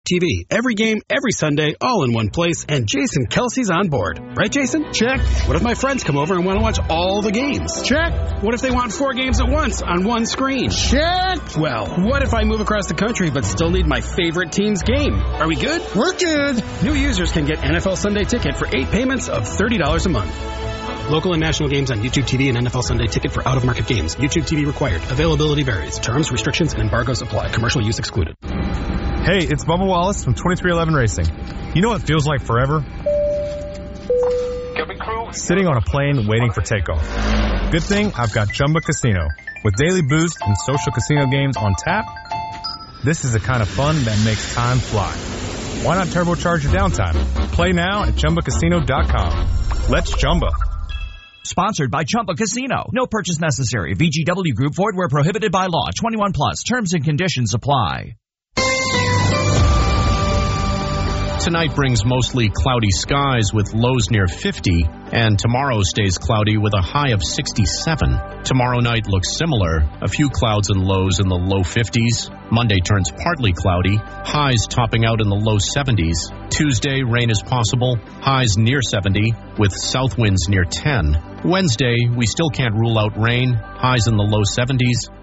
TV. Every game, every Sunday, all in one place, and Jason Kelsey's on board. Right, Jason? Check. What if my friends come over and want to watch all the games? Check. What if they want 4 games at once on one screen? Check. Well, what if I move across the country but still need my favorite team's game? Are we good? We're good. New users can get NFL Sunday Ticket for 8 payments of $30 a month. Local and national games on YouTube TV and NFL Sunday Ticket for out-of-market games. YouTube TV required. Availability varies. Terms, restrictions, and embargoes apply. Commercial use excluded. Hey, it's Bubba Wallace from 2311 Racing. You know what feels like forever? Sitting on a plane waiting for takeoff. Good thing I've got Chumba Casino. With daily boost and social casino games on tap, this is the kind of fun that makes time fly. Why not turbocharge your downtime? Play now at ChumbaCasino.com. Let's Chumba. Sponsored by Chumba Casino. No purchase necessary. VGW Group. Void where prohibited by law. 21 plus. Terms and conditions apply. Tonight brings mostly cloudy skies with lows near 50, and tomorrow stays cloudy with a high of 67. Tomorrow night looks similar, a few clouds and lows in the low 50s. Monday turns partly cloudy, highs topping out in the low 70s. Tuesday, rain is possible, highs near 70, with south winds near 10. Wednesday, we still can't rule out rain, highs in the low 70s.